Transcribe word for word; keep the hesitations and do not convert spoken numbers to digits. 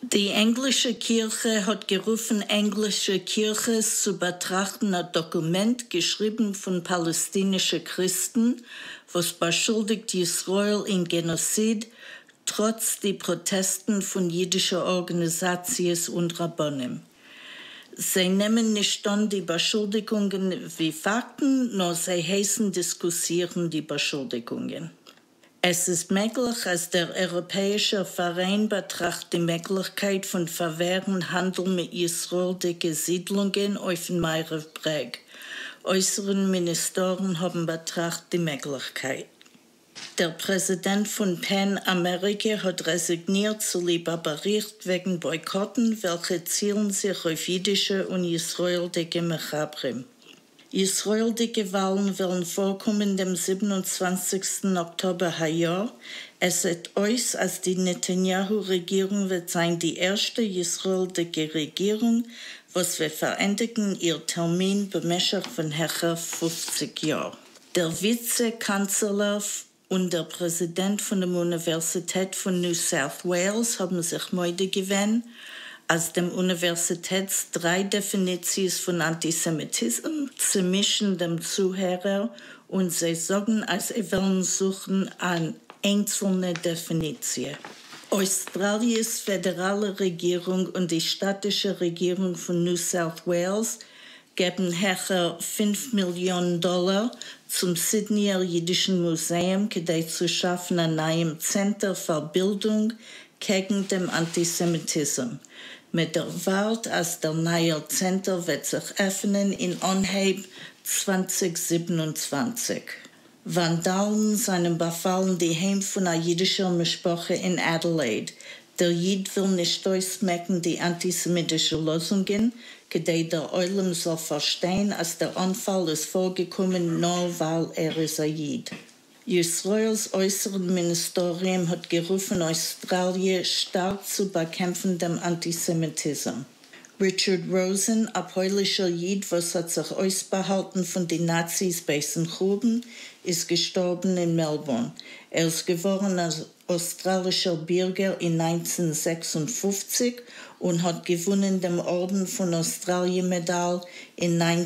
Die englische Kirche hat gerufen, englische Kirche zu betrachten, ein Dokument geschrieben von palästinischen Christen, was beschuldigt Israel in Genozid, trotz die Protesten von jüdischen Organisationen und Rabbonim. Sie nehmen nicht an die Beschuldigungen wie Fakten, nur sie heißen diskutieren die Beschuldigungen. Es ist möglich, dass der Europäische Verein betrachtet die Möglichkeit von verwehrten Handel mit Israel die Siedlungen auf dem Meeresbreg. Unsere Ministerien haben betrachtet die Möglichkeit. Der Präsident von PEN Amerika hat resigniert zu lieber Bericht wegen Boykotten, welche zielen sich auf jüdische und israelische Mechabrim. Israelische Wahlen werden vorkommen dem siebenundzwanzigsten Oktober heuer. Es sieht aus, als die Netanyahu-Regierung wird sein die erste israelische Regierung, was wir verendigen ihr Termin bemäßigt von herrscher fünfzig Jahren. Der Vizekanzler und der Präsident von der Universität von New South Wales haben sich Müde gewähnt, als dem Universitäts drei Definitionen von Antisemitismus zu mischen dem Zuhörer und sie sagen, als sie wollen suchen an einzelne Definitionen. Australiens föderale Regierung und die städtische Regierung von New South Wales geben herrscher fünf Millionen Dollar zum Sydneyer Jüdischen Museum, um zu schaffen ein neues Zentrum für Bildung gegen den Antisemitismus. Mit der Wart, als der neue Zentrum wird sich öffnen in Anhieb zwanzig siebenundzwanzig. Vandalen seinen befallen die Heim von einer jüdischen Mischproche in Adelaide. Der Jid will nicht durchsmecken die antisemitischen Lösungen, gedei der Eulam soll verstehen, als der Anfall ist vorgekommen, nur weil er ist ein Jid. Israels äußeren Ministerium hat gerufen, Australien stark zu bekämpfen dem Antisemitismus. Richard Rosen, ein polnischer Jid, was hat sich ausbehalten von den Nazis bei Gruben, ist gestorben in Melbourne. Er ist geworden als australischer Bürger in neunzehnhundertsechsundfünfzig und hat gewonnen den Orden von Australien Medaille in